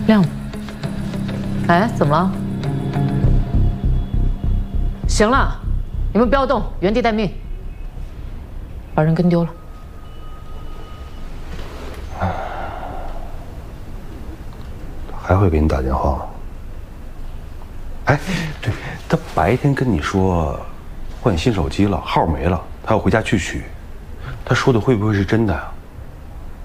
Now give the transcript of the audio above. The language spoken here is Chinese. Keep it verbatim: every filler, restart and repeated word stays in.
亮，哎，怎么了？行了，你们不要动，原地待命，把人跟丢了。 还会给你打电话吗？哎，对，他白天跟你说换新手机了，号没了，他要回家去取。他说的会不会是真的呀？